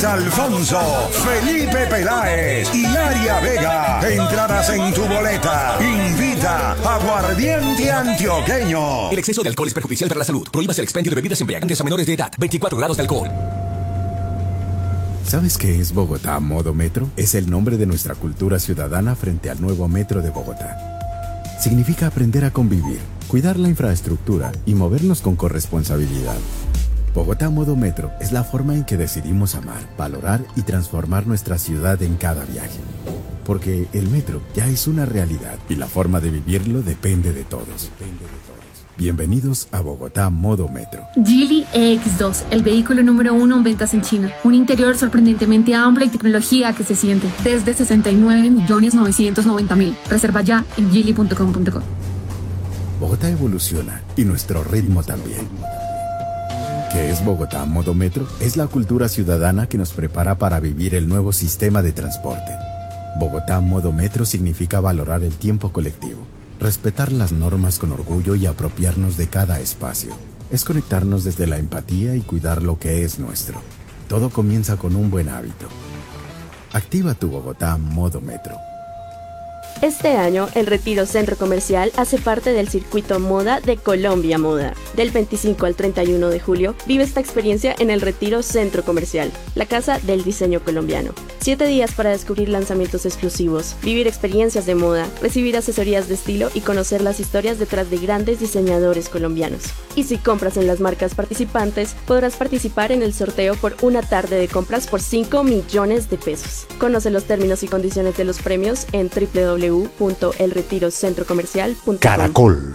Luis Alfonso, Felipe Peláez y Aria Vega. Entradas en tu boleta. Invita Aguardiente Antioqueño. El exceso de alcohol es perjudicial para la salud. Prohíbas el expendio de bebidas embriagantes a menores de edad. 24 grados de alcohol. ¿Sabes qué es Bogotá Modo Metro? Es el nombre de nuestra cultura ciudadana frente al nuevo Metro de Bogotá. Significa aprender a convivir, cuidar la infraestructura y movernos con corresponsabilidad. Bogotá Modo Metro es la forma en que decidimos amar, valorar y transformar nuestra ciudad en cada viaje. Porque el metro ya es una realidad y la forma de vivirlo depende de todos. Bienvenidos a Bogotá Modo Metro. Geely EX2, el vehículo número 1 en ventas en China. Un interior sorprendentemente amplio y tecnología que se siente. Desde 69.990.000. Reserva ya en geely.com.co. Bogotá evoluciona y nuestro ritmo también. ¿Qué es Bogotá Modo Metro? Es la cultura ciudadana que nos prepara para vivir el nuevo sistema de transporte. Bogotá Modo Metro significa valorar el tiempo colectivo, respetar las normas con orgullo y apropiarnos de cada espacio. Es conectarnos desde la empatía y cuidar lo que es nuestro. Todo comienza con un buen hábito. Activa tu Bogotá Modo Metro. Este año, el Retiro Centro Comercial hace parte del circuito Moda de Colombia Moda. Del 25 al 31 de julio, vive esta experiencia en el Retiro Centro Comercial, la casa del diseño colombiano. 7 días para descubrir lanzamientos exclusivos, vivir experiencias de moda, recibir asesorías de estilo y conocer las historias detrás de grandes diseñadores colombianos. Y si compras en las marcas participantes, podrás participar en el sorteo por una tarde de compras por 5 millones de pesos. Conoce los términos y condiciones de los premios en www.elretirocentrocomercial.com. Caracol.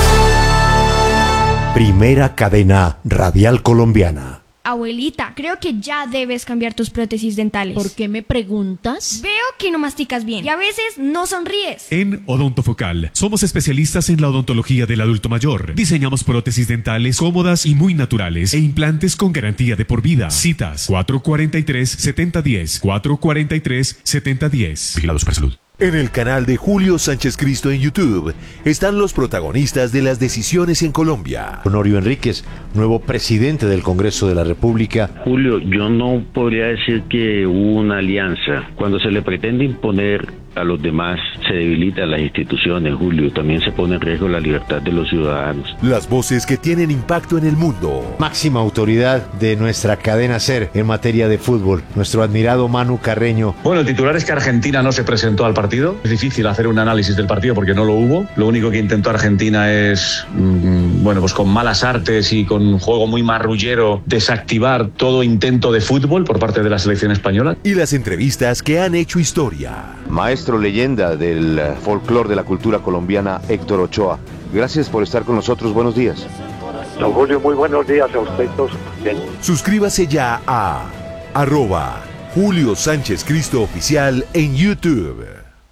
Primera cadena radial colombiana. Abuelita, creo que ya debes cambiar tus prótesis dentales. ¿Por qué me preguntas? Veo que no masticas bien y a veces no sonríes. En Odontofocal somos especialistas en la odontología del adulto mayor. Diseñamos prótesis dentales cómodas y muy naturales e implantes con garantía de por vida. Citas 443-7010, 443-7010. Vigilados para salud. En el canal de Julio Sánchez Cristo en YouTube están los protagonistas de las decisiones en Colombia. Honorio Enríquez, nuevo presidente del Congreso de la República. Julio, yo no podría decir que hubo una alianza. Cuando se le pretende imponer a los demás, se debilitan las instituciones, Julio. También se pone en riesgo la libertad de los ciudadanos. Las voces que tienen impacto en el mundo. Máxima autoridad de nuestra cadena SER en materia de fútbol, nuestro admirado Manu Carreño. Bueno, el titular es que Argentina no se presentó al partido. Es difícil hacer un análisis del partido porque no lo hubo. Lo único que intentó Argentina es, pues con malas artes y con un juego muy marrullero, desactivar todo intento de fútbol por parte de la selección española. Y las entrevistas que han hecho historia. Maestro leyenda del folclore de la cultura colombiana, Héctor Ochoa. Gracias por estar con nosotros. Buenos días. Don Julio, muy buenos días a usted todos. Suscríbase ya a @Julio Sánchez Cristo Oficial en YouTube.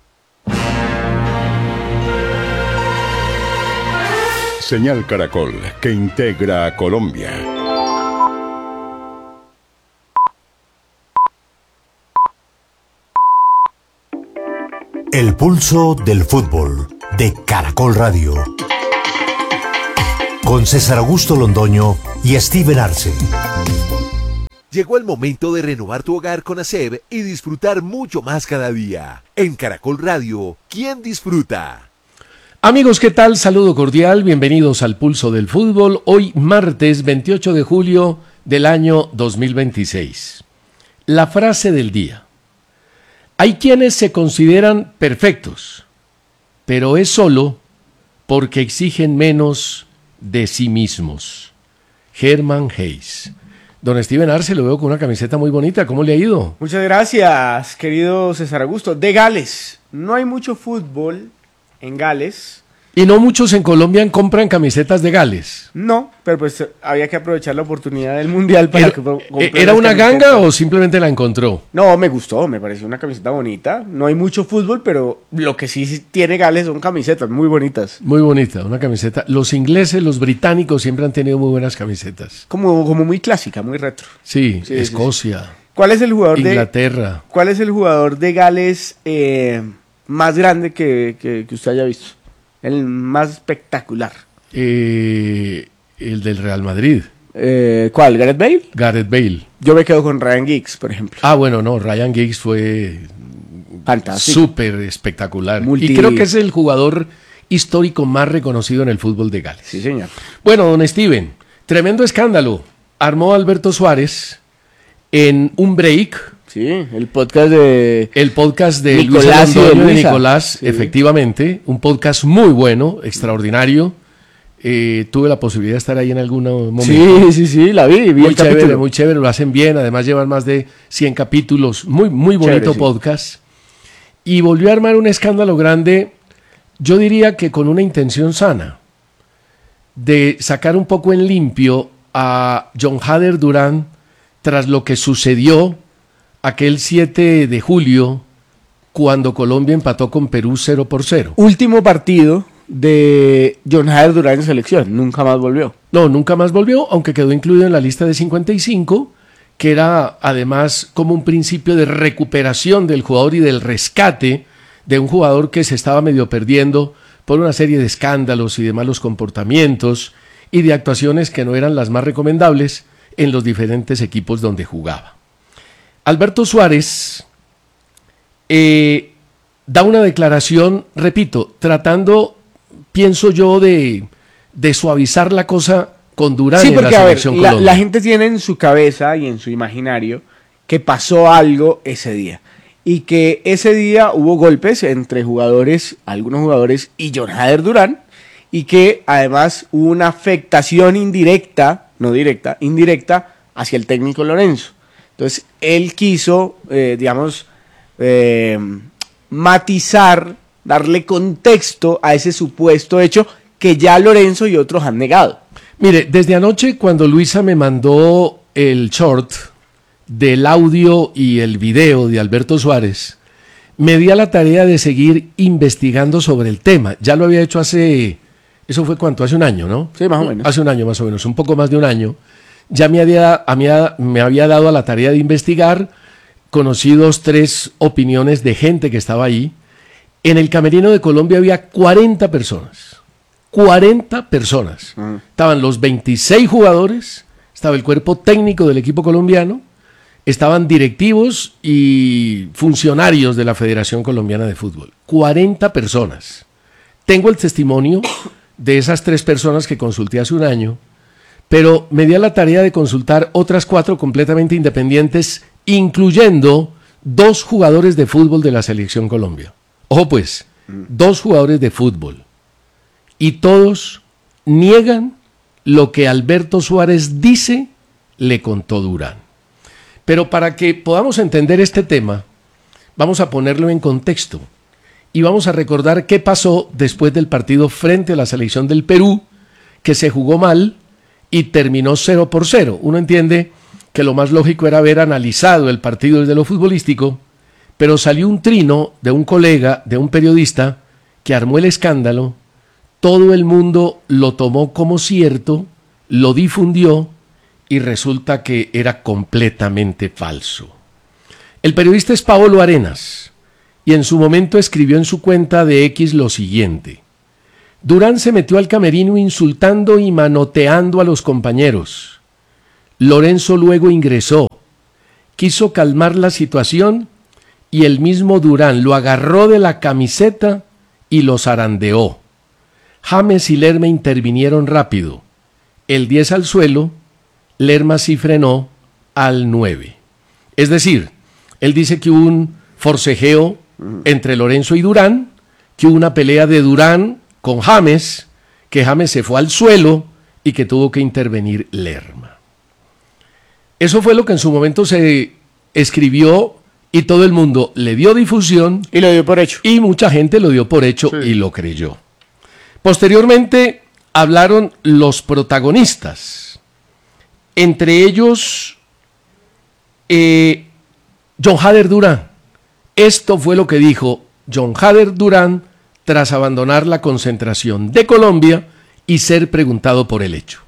Señal Caracol, que integra a Colombia. El pulso del fútbol de Caracol Radio. Con César Augusto Londoño y Steven Arce. Llegó el momento de renovar tu hogar con ASEB y disfrutar mucho más cada día. En Caracol Radio, ¿quién disfruta? Amigos, ¿qué tal? Saludo cordial, bienvenidos al Pulso del Fútbol. Hoy martes 28 de julio del año 2026. La frase del día. Hay quienes se consideran perfectos, pero es solo porque exigen menos de sí mismos. Hermann Hesse. Don Steven Arce, lo veo con una camiseta muy bonita. ¿Cómo le ha ido? Muchas gracias, querido César Augusto. De Gales. No hay mucho fútbol en Gales. Y no muchos en Colombia compran camisetas de Gales. No, pero pues había que aprovechar la oportunidad del Mundial para ¿Era una ganga o simplemente la encontró? No, me gustó, me pareció una camiseta bonita. No hay mucho fútbol, pero lo que sí tiene Gales son camisetas muy bonitas. Muy bonita, una camiseta. Los ingleses, los británicos siempre han tenido muy buenas camisetas. Como muy clásica, muy retro. Sí, Escocia. Sí. ¿Cuál es el jugador Inglaterra. ¿Cuál es el jugador de Gales más grande que usted haya visto? El más espectacular. El del Real Madrid. ¿Cuál? ¿Gareth Bale? Gareth Bale. yo me quedo con Ryan Giggs, por ejemplo. Ah, bueno, no, Ryan Giggs fue fantástico, súper espectacular. Y creo que es el jugador histórico más reconocido en el fútbol de Gales. Sí, señor. Bueno, don Steven, tremendo escándalo armó Alberto Suárez en un break. Sí, el podcast de Nicolás y de Luisa. Nicolás, sí. Efectivamente, un podcast muy bueno, extraordinario. Tuve la posibilidad de estar ahí en algún momento. Sí, la vi muy chévere, lo hacen bien, además llevan más de 100 capítulos, muy bonito chévere, podcast. Y volvió a armar un escándalo grande, yo diría que con una intención sana, de sacar un poco en limpio a John Hader Durán tras lo que sucedió aquel 7 de julio cuando Colombia empató con Perú 0-0. Último partido de John Hader Durán en selección, nunca más volvió. No, nunca más volvió, aunque quedó incluido en la lista de 55, que era además como un principio de recuperación del jugador y del rescate de un jugador que se estaba medio perdiendo por una serie de escándalos y de malos comportamientos y de actuaciones que no eran las más recomendables en los diferentes equipos donde jugaba. Alberto Suárez da una declaración, repito, tratando, pienso yo, de suavizar la cosa con Durán en la selección Colombia. La gente tiene en su cabeza y en su imaginario que pasó algo ese día y que ese día hubo golpes entre algunos jugadores y John Hader Durán, y que además hubo una afectación indirecta hacia el técnico Lorenzo. Entonces él quiso, matizar, darle contexto a ese supuesto hecho que ya Lorenzo y otros han negado. Mire, desde anoche cuando Luisa me mandó el short del audio y el video de Alberto Suárez, me di a la tarea de seguir investigando sobre el tema. Ya lo había hecho ¿eso fue cuánto? Hace un año, ¿no? Sí, más o menos. Hace un año más o menos, un poco más de un año. Ya me había dado a la tarea de investigar, conocí 3 opiniones de gente que estaba ahí. En el camerino de Colombia había 40 personas. 40 personas. Estaban los 26 jugadores, estaba el cuerpo técnico del equipo colombiano, estaban directivos y funcionarios de la Federación Colombiana de Fútbol. 40 personas. Tengo el testimonio de esas 3 personas que consulté hace un año, pero me di a la tarea de consultar otras 4 completamente independientes, incluyendo 2 jugadores de fútbol de la Selección Colombia. Ojo pues, 2 jugadores de fútbol. Y todos niegan lo que Alberto Suárez dice le contó Durán. Pero para que podamos entender este tema, vamos a ponerlo en contexto y vamos a recordar qué pasó después del partido frente a la selección del Perú, que se jugó mal y terminó 0-0. Uno entiende que lo más lógico era haber analizado el partido desde lo futbolístico, pero salió un trino de un colega, de un periodista, que armó el escándalo. Todo el mundo lo tomó como cierto, lo difundió y resulta que era completamente falso. El periodista es Paolo Arenas y en su momento escribió en su cuenta de X lo siguiente: Durán se metió al camerino insultando y manoteando a los compañeros. Lorenzo luego ingresó, quiso calmar la situación y el mismo Durán lo agarró de la camiseta y lo zarandeó. James y Lerma intervinieron rápido. El 10 al suelo, Lerma sí frenó al 9. Es decir, él dice que hubo un forcejeo entre Lorenzo y Durán, que hubo una pelea de Durán con James, que James se fue al suelo y que tuvo que intervenir Lerma. Eso fue lo que en su momento se escribió y todo el mundo le dio difusión. Y lo dio por hecho. Y mucha gente lo dio por hecho y lo creyó. Posteriormente hablaron los protagonistas, entre ellos John Hader Durán. Esto fue lo que dijo John Hader Durán tras abandonar la concentración de Colombia y ser preguntado por el hecho.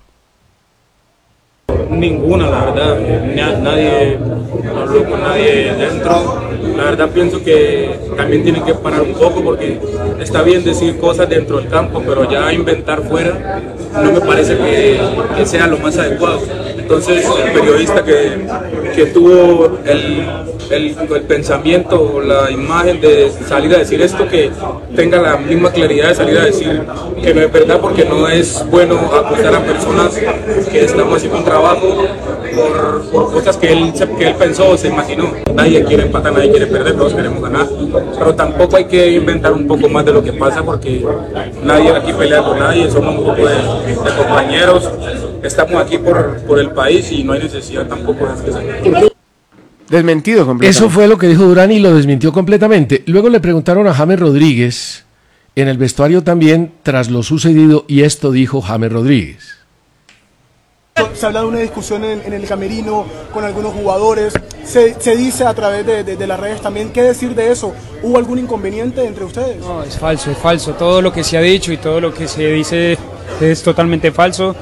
Ninguna, la verdad, nadie habló con nadie dentro. La verdad pienso que también tienen que parar un poco, porque está bien decir cosas dentro del campo, pero ya inventar fuera no me parece que sea lo más adecuado. Entonces el periodista que tuvo el pensamiento o la imagen de salir a decir esto, que tenga la misma claridad de salir a decir que no es verdad, porque no es bueno acusar a personas que estamos haciendo un trabajo por cosas que él pensó o se imaginó. Nadie quiere empatar, nadie quiere perder, todos queremos ganar, pero tampoco hay que inventar un poco más de lo que pasa, porque nadie aquí pelea con nadie, somos un grupo de compañeros, estamos aquí por el país y no hay necesidad tampoco de hacer. Desmentido completamente. Eso fue lo que dijo Durán y lo desmintió completamente. Luego le preguntaron a James Rodríguez en el vestuario también tras lo sucedido, y esto dijo James Rodríguez. Se habla de una discusión en el camerino con algunos jugadores, se dice a través de las redes también. ¿Qué decir de eso? ¿Hubo algún inconveniente entre ustedes? No, es falso. Todo lo que se ha dicho y todo lo que se dice es totalmente falso.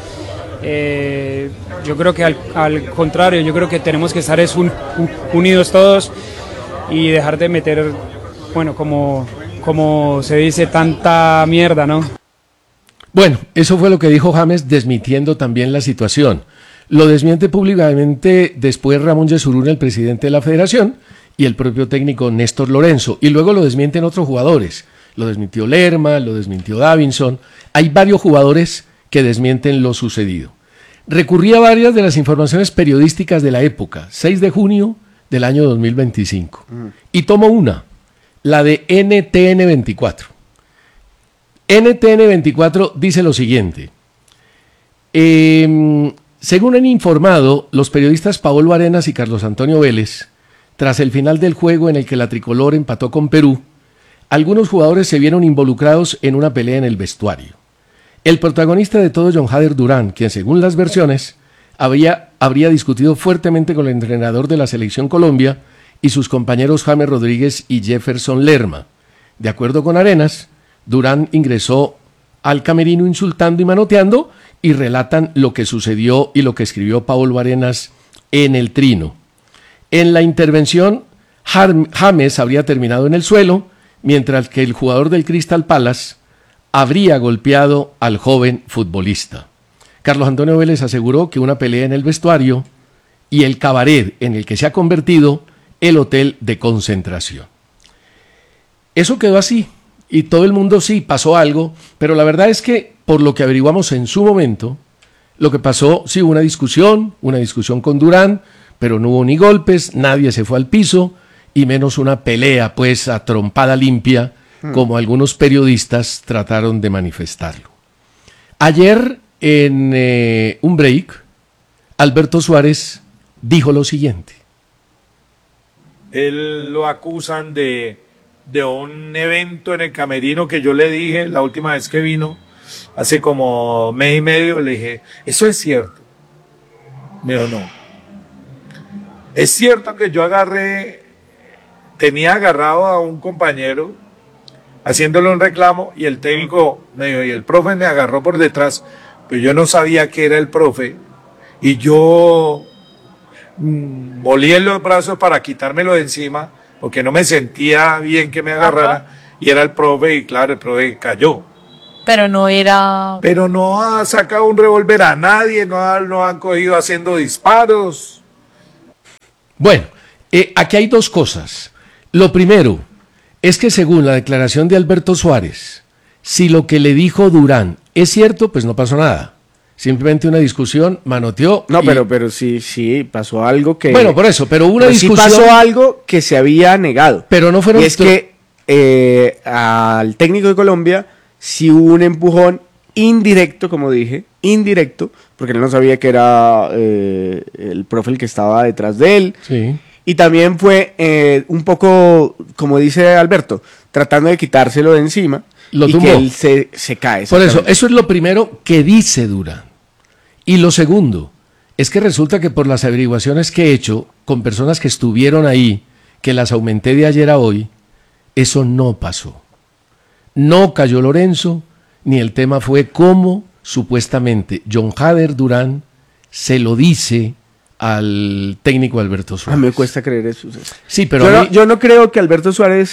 Yo creo que al contrario, yo creo que tenemos que estar unidos todos y dejar de meter, bueno, como se dice, tanta mierda, ¿no? Bueno, eso fue lo que dijo James, desmintiendo también la situación. Lo desmiente públicamente después Ramón Yesurún, el presidente de la federación, y el propio técnico Néstor Lorenzo, y luego lo desmienten otros jugadores. Lo desmintió Lerma, lo desmintió Davinson. Hay varios jugadores que desmienten lo sucedido. Recurrí a varias de las informaciones periodísticas de la época, 6 de junio del año 2025, y tomo una, la de NTN 24. NTN 24 dice lo siguiente: según han informado los periodistas Paolo Arenas y Carlos Antonio Vélez, tras el final del juego en el que la tricolor empató con Perú, algunos jugadores se vieron involucrados en una pelea en el vestuario. El protagonista de todo, John Hader Durán, quien según las versiones habría discutido fuertemente con el entrenador de la Selección Colombia y sus compañeros James Rodríguez y Jefferson Lerma. De acuerdo con Arenas, Durán ingresó al camerino insultando y manoteando, y relatan lo que sucedió y lo que escribió Paolo Arenas en el Trino. En la intervención, James habría terminado en el suelo, mientras que el jugador del Crystal Palace habría golpeado al joven futbolista. Carlos Antonio Vélez aseguró que una pelea en el vestuario y el cabaret en el que se ha convertido el hotel de concentración. Eso quedó así, y todo el mundo sí, pasó algo, pero la verdad es que, por lo que averiguamos en su momento, lo que pasó, sí, hubo una discusión con Durán, pero no hubo ni golpes, nadie se fue al piso, y menos una pelea, pues, a trompada limpia, como algunos periodistas trataron de manifestarlo. Ayer, en un break, Alberto Suárez dijo lo siguiente. Él lo acusan de un evento en el camerino que yo le dije la última vez que vino, hace como mes y medio, le dije, ¿eso es cierto? Me dijo, no. Es cierto que yo tenía agarrado a un compañero, haciéndole un reclamo, y el técnico me dijo, y el profe me agarró por detrás, pero yo no sabía que era el profe, y yo volé los brazos para quitármelo de encima, porque no me sentía bien que me agarrara, y era el profe, y claro, el profe cayó. Pero no era... Pero no ha sacado un revólver a nadie, no han cogido haciendo disparos. Bueno, aquí hay dos cosas. Lo primero es que según la declaración de Alberto Suárez, si lo que le dijo Durán es cierto, pues no pasó nada. Simplemente una discusión, manoteó. No, pero sí, pasó algo que... Bueno, por eso, pero una discusión... Sí pasó algo que se había negado. Pero no fueron... Y es que al técnico de Colombia sí hubo un empujón indirecto, como dije, indirecto, porque él no sabía que era el profe el que estaba detrás de él. Sí. Y también fue un poco, como dice Alberto, tratando de quitárselo de encima. Lo y tumbó. que él se cae. Por eso es lo primero que dice Durán. Y lo segundo es que resulta que por las averiguaciones que he hecho con personas que estuvieron ahí, que las aumenté de ayer a hoy, eso no pasó. No cayó Lorenzo, ni el tema fue cómo supuestamente John Hader Durán se lo dice al técnico Alberto Suárez. A mí me cuesta creer eso. Sí, pero yo no creo que Alberto Suárez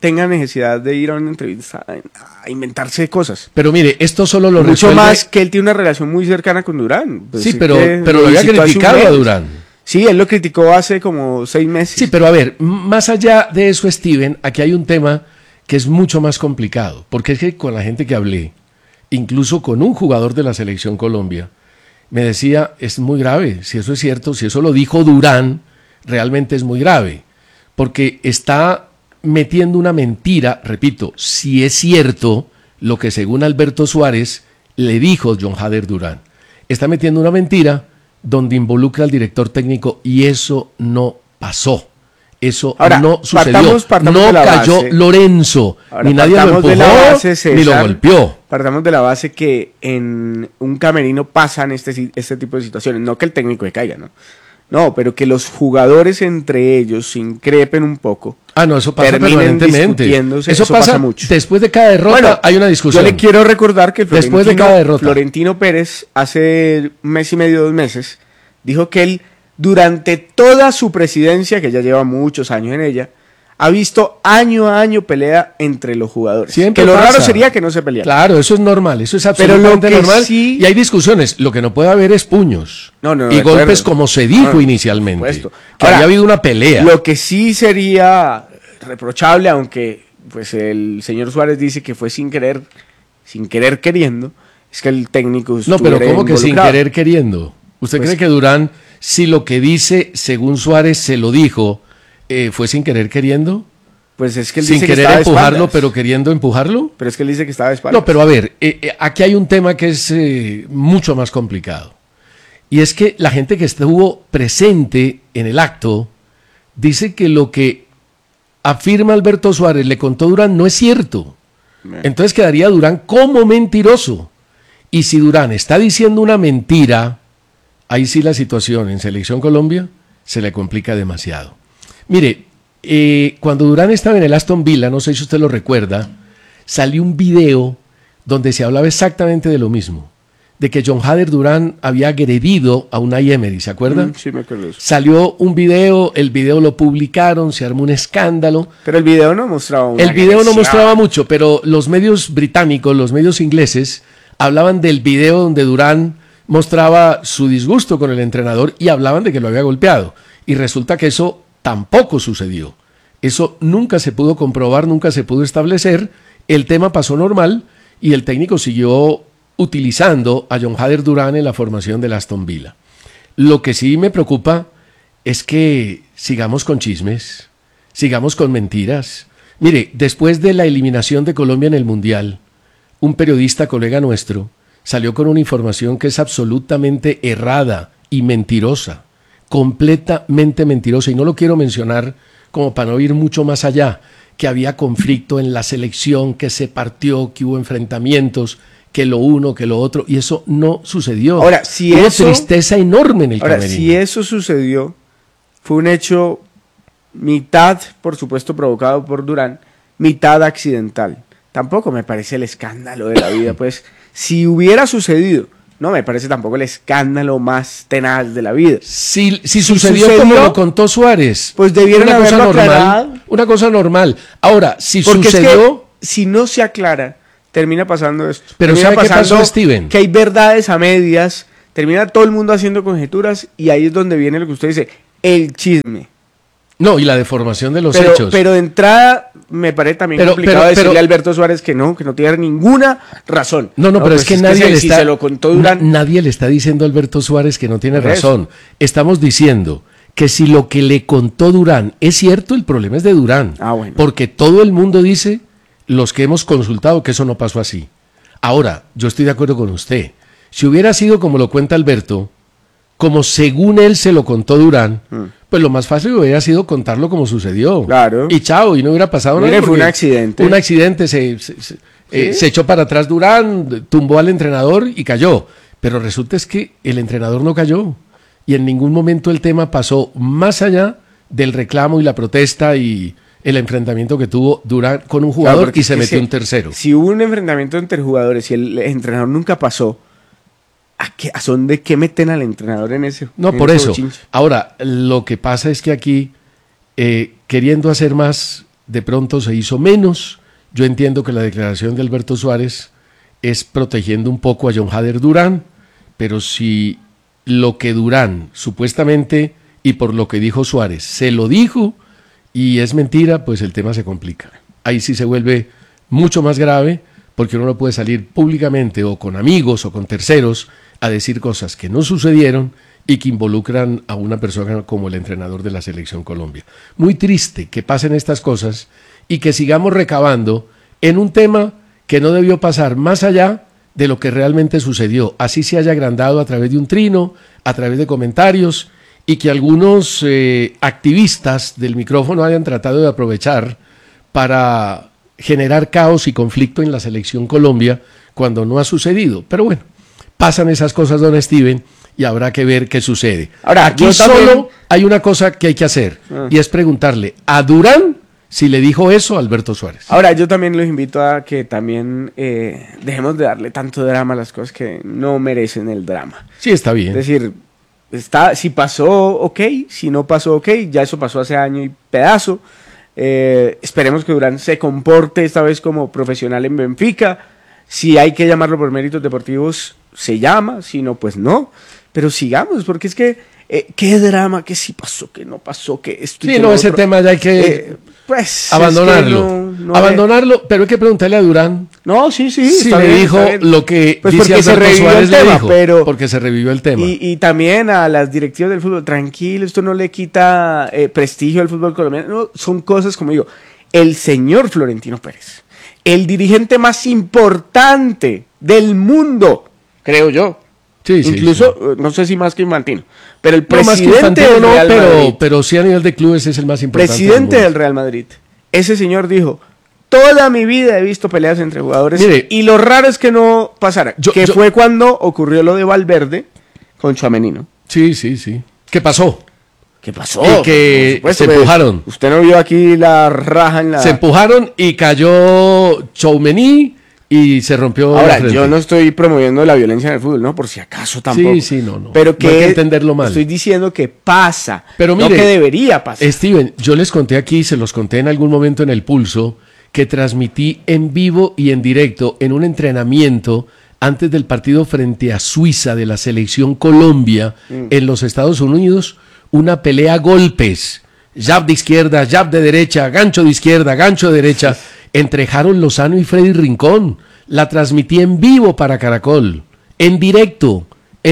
tenga necesidad de ir a una entrevista a inventarse cosas. Pero mire, esto solo lo mucho resuelve... más que él tiene una relación muy cercana con Durán. Pues sí, pero lo había criticado a Durán. Sí, él lo criticó hace como 6 meses. Sí, pero a ver, más allá de eso, Steven, aquí hay un tema que es mucho más complicado, porque es que con la gente que hablé, incluso con un jugador de la Selección Colombia, me decía, es muy grave, si eso es cierto, si eso lo dijo Durán, realmente es muy grave, porque está metiendo una mentira, repito, si es cierto lo que según Alberto Suárez le dijo John Hader Durán, está metiendo una mentira donde involucra al director técnico y eso no pasó. Eso ahora, no sucedió. Partamos no cayó base. Lorenzo, ahora, ni nadie lo empujó, base, César, ni lo golpeó. Partamos de la base que en un camerino pasan este tipo de situaciones. No que el técnico se caiga, ¿no? No, pero que los jugadores entre ellos se increpen un poco. Ah, no, eso pasa permanentemente. Eso pasa mucho. Después de cada derrota hay una discusión. Yo le quiero recordar que Florentino Pérez hace un mes y medio, 2 meses, dijo que él durante toda su presidencia, que ya lleva muchos años en ella, ha visto año a año pelea entre los jugadores. Siempre que lo pasa. raro sería que no se pelearan. Claro, eso es normal, eso es absolutamente normal. Sí, y hay discusiones, lo que no puede haber es puños y golpes como se dijo inicialmente. Que ahora, había habido una pelea. Lo que sí sería reprochable, aunque pues el señor Suárez dice que fue sin querer queriendo, es que el técnico no, pero ¿cómo que sin querer queriendo? ¿Usted cree que Durán, si lo que dice, según Suárez, se lo dijo, fue sin querer queriendo? Pues es que él sin dice querer que empujarlo, pero queriendo empujarlo. Pero es que él dice que estaba de espaldas. No, pero a ver, aquí hay un tema que es mucho más complicado. Y es que la gente que estuvo presente en el acto dice que lo que afirma Alberto Suárez le contó Durán no es cierto. Entonces quedaría Durán como mentiroso. Y si Durán está diciendo una mentira, ahí sí la situación en Selección Colombia se le complica demasiado. Mire, cuando Durán estaba en el Aston Villa, no sé si usted lo recuerda, salió un video donde se hablaba exactamente de lo mismo, de que John Hader Durán había agredido a Unai Emery, ¿se acuerdan? Sí, me acuerdo. Salió un video, el video lo publicaron, se armó un escándalo. Pero el video no mostraba una El video no mostraba mucho, pero los medios británicos, los medios ingleses, hablaban del video donde Durán mostraba su disgusto con el entrenador y hablaban de que lo había golpeado. Y resulta que eso tampoco sucedió. Eso nunca se pudo comprobar, nunca se pudo establecer. El tema pasó normal y el técnico siguió utilizando a John Hader Durán en la formación del Aston Villa. Lo que sí me preocupa es que sigamos con chismes, sigamos con mentiras. Mire, después de la eliminación de Colombia en el Mundial, un periodista colega nuestro salió con una información que es absolutamente errada y mentirosa, completamente mentirosa, y no lo quiero mencionar como para no ir mucho más allá, que había conflicto en la selección, que se partió, que hubo enfrentamientos, que lo uno, que lo otro, y eso no sucedió. Ahora, si hubo eso, tristeza enorme en el camerino. Si eso sucedió, fue un hecho mitad, por supuesto, provocado por Durán, mitad accidental. Tampoco me parece el escándalo de la vida, pues, si hubiera sucedido, no me parece tampoco el escándalo más tenaz de la vida. Si sucedió como lo contó Suárez, pues debieron haberlo aclarado. Una cosa normal. Ahora, si porque sucedió... Es que, si no se aclara, termina pasando esto. Pero termina ¿sabe qué pasó, Steven? Que hay verdades a medias, termina todo el mundo haciendo conjeturas y ahí es donde viene lo que usted dice, el chisme. No, y la deformación de los hechos. Pero de entrada me parece también complicado decirle a Alberto Suárez que no tiene ninguna razón. No, pero pues es que nadie le está... Se lo contó Durán, nadie le está diciendo a Alberto Suárez que no tiene razón. Estamos diciendo que si lo que le contó Durán es cierto, el problema es de Durán. Bueno. Porque todo el mundo dice, los que hemos consultado, que eso no pasó así. Ahora, yo estoy de acuerdo con usted. Si hubiera sido como lo cuenta Alberto, como según él se lo contó Durán, pues lo más fácil hubiera sido contarlo como sucedió. Claro. Y chao, y no hubiera pasado nada. Fue un accidente. Un accidente, se echó para atrás Durán, tumbó al entrenador y cayó. Pero resulta es que el entrenador no cayó. Y en ningún momento el tema pasó más allá del reclamo y la protesta y el enfrentamiento que tuvo Durán con un jugador y se metió un tercero. Si hubo un enfrentamiento entre jugadores y el entrenador nunca pasó, ¿a son de qué meten al entrenador en ese? No, por eso. Ahora, lo que pasa es que aquí, queriendo hacer más de pronto se hizo menos. Yo entiendo que la declaración de Alberto Suárez es protegiendo un poco a John Hader Durán, pero si lo que Durán supuestamente y por lo que dijo Suárez se lo dijo y es mentira, pues el tema se complica. Ahí sí se vuelve mucho más grave, porque uno no puede salir públicamente o con amigos o con terceros a decir cosas que no sucedieron y que involucran a una persona como el entrenador de la Selección Colombia. Muy triste que pasen estas cosas y que sigamos recabando en un tema que no debió pasar más allá de lo que realmente sucedió. Así se haya agrandado a través de un trino, a través de comentarios, y que algunos activistas del micrófono hayan tratado de aprovechar para generar caos y conflicto en la Selección Colombia cuando no ha sucedido. Pero bueno, pasan esas cosas, don Steven, y habrá que ver qué sucede. Ahora, aquí solo hay una cosa que hay que hacer, y es preguntarle a Durán si le dijo eso a Alberto Suárez. Ahora, yo también los invito a que también dejemos de darle tanto drama a las cosas que no merecen el drama. Sí, está bien. Es decir, si pasó, ok, si no pasó, ok, ya eso pasó hace año y pedazo. Esperemos que Durán se comporte esta vez como profesional en Benfica. Si hay que llamarlo por méritos deportivos, se llama, si no, pues no. Pero sigamos, porque es que qué drama, que sí pasó, que no pasó, que esto. Sí, no, ese tema ya hay que abandonarlo. Abandonarlo, pero hay que preguntarle a Durán. No, sí. Si le bien, dijo lo que pues dice porque Alberto Suárez le dijo, pero porque se revivió el tema. Y también a las directivas del fútbol, tranquilo, esto no le quita prestigio al fútbol colombiano. No, son cosas, como digo, el señor Florentino Pérez, el dirigente más importante del mundo, creo yo. Sí, incluso, no sé si más que Infantino, pero el no, presidente del Real Madrid, pero sí a nivel de clubes es el más importante. Presidente del Real Madrid, ese señor dijo: toda mi vida he visto peleas entre jugadores. Mire, y lo raro es que no pasara, fue cuando ocurrió lo de Valverde con Tchouaméni, ¿no? Sí. ¿Qué pasó? ¿Qué pasó? Y que se empujaron. Usted no vio aquí la raja en la... Se empujaron y cayó Tchouaméni y se rompió. Ahora, yo no estoy promoviendo la violencia en el fútbol, ¿no? Por si acaso tampoco. Sí, no. Pero que no hay que entenderlo mal. Estoy diciendo que pasa, pero mire, no que debería pasar. Steven, yo les conté aquí, se los conté en algún momento en El Pulso, que transmití en vivo y en directo en un entrenamiento antes del partido frente a Suiza de la Selección Colombia en los Estados Unidos, una pelea a golpes, jab de izquierda, jab de derecha, gancho de izquierda, gancho de derecha, entre Harold Lozano y Freddy Rincón. La transmití en vivo para Caracol, en directo.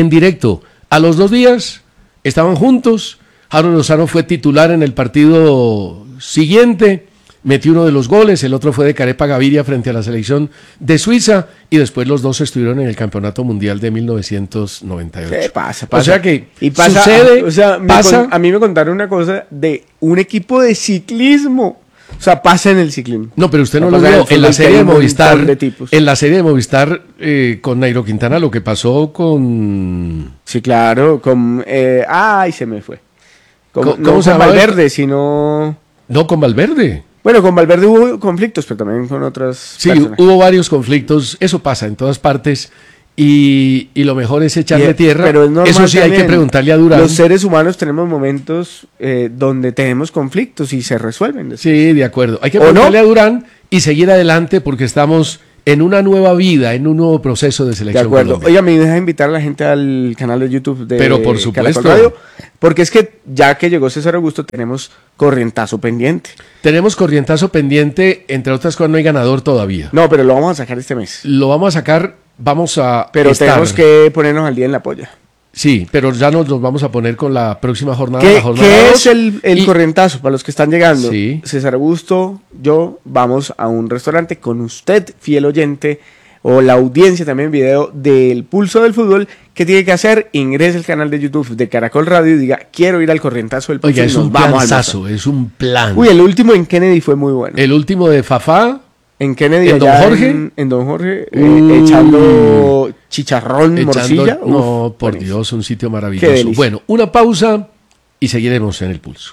A los 2 días estaban juntos. Harold Lozano fue titular en el partido siguiente, metió uno de los goles, el otro fue de Carepa Gaviria frente a la selección de Suiza, y después los dos estuvieron en el Campeonato Mundial de 1998. ¿Qué pasa? O sea que sucede, pasa. A mí me contaron una cosa de un equipo de ciclismo. O sea, pasa en el ciclismo. No, pero usted no lo vio en la serie de Movistar. En la serie de Movistar con Nairo Quintana, lo que pasó con... Sí, claro, con... se me fue. ¿Cómo se llama? Valverde, sino... No, con Valverde. Bueno, con Valverde hubo conflictos, pero también con otras personas. Hubo varios conflictos. Eso pasa en todas partes. Y lo mejor es echarle tierra. Pero es normal, eso sí también. Hay que preguntarle a Durán. Los seres humanos tenemos momentos donde tenemos conflictos y se resuelven. Sí, de acuerdo. Hay que preguntarle a Durán y seguir adelante porque estamos en una nueva vida, en un nuevo proceso de selección. De acuerdo. Colombia. Oiga, me deja invitar a la gente al canal de YouTube de Pero por supuesto. Caracol Radio, porque es que ya que llegó César Augusto tenemos corrientazo pendiente. Tenemos corrientazo pendiente, entre otras cosas no hay ganador todavía. No, pero lo vamos a sacar este mes. Lo vamos a sacar, Pero tenemos que ponernos al día en la polla. Sí, pero ya nos vamos a poner con la próxima jornada. ¿Qué es el corrientazo para los que están llegando? Sí. César Augusto, yo vamos a un restaurante con usted, fiel oyente, o la audiencia también video del Pulso del Fútbol. ¿Qué tiene que hacer? Ingrese al canal de YouTube de Caracol Radio y diga, quiero ir al corrientazo del Pulso. Oiga, es un planazo, es un plan. Uy, el último en Kennedy fue muy bueno. El último de Fafá. En Kennedy, ¿En Don Jorge? En Don Jorge, echando chicharrón, morcilla. No, por Dios, un sitio maravilloso. Bueno, una pausa y seguiremos en el Pulso.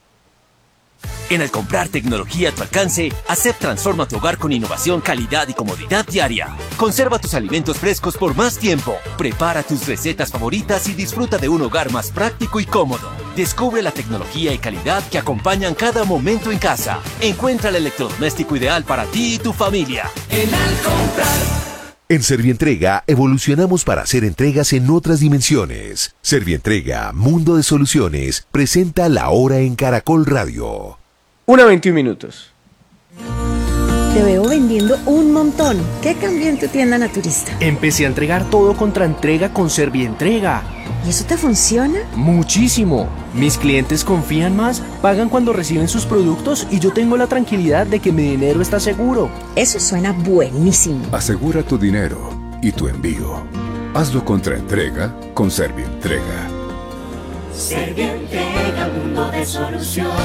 En Al comprar tecnología a tu alcance, ASEP transforma tu hogar con innovación, calidad y comodidad diaria. Conserva tus alimentos frescos por más tiempo. Prepara tus recetas favoritas y disfruta de un hogar más práctico y cómodo. Descubre la tecnología y calidad que acompañan cada momento en casa. Encuentra el electrodoméstico ideal para ti y tu familia. En Servientrega evolucionamos para hacer entregas en otras dimensiones. Servientrega, Mundo de Soluciones, presenta La Hora en Caracol Radio. 1:21. Te veo vendiendo un montón. ¿Qué cambió en tu tienda naturista? Empecé a entregar todo contra entrega con Servientrega. ¿Y eso te funciona? Muchísimo. Mis clientes confían más, pagan cuando reciben sus productos y yo tengo la tranquilidad de que mi dinero está seguro. Eso suena buenísimo. Asegura tu dinero y tu envío. Hazlo contra entrega con Servientrega. Servientrega, mundo de soluciones.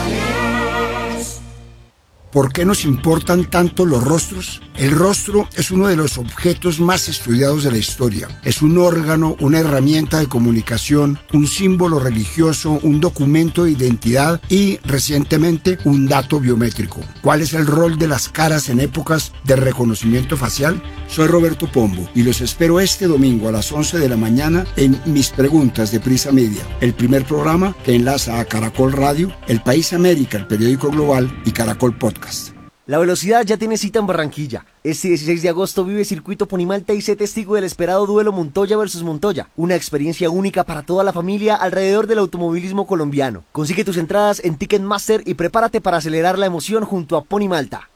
¿Por qué nos importan tanto los rostros? El rostro es uno de los objetos más estudiados de la historia. Es un órgano, una herramienta de comunicación, un símbolo religioso, un documento de identidad y, recientemente, un dato biométrico. ¿Cuál es el rol de las caras en épocas de reconocimiento facial? Soy Roberto Pombo y los espero este domingo a las 11 de la mañana en Mis Preguntas de Prisa Media, el primer programa que enlaza a Caracol Radio, El País América, el periódico global y Caracol Podcast. La velocidad ya tiene cita en Barranquilla. Este 16 de agosto vive Circuito Ponimalta y sé testigo del esperado duelo Montoya versus Montoya. Una experiencia única para toda la familia alrededor del automovilismo colombiano. Consigue tus entradas en Ticketmaster y prepárate para acelerar la emoción junto a Ponimalta.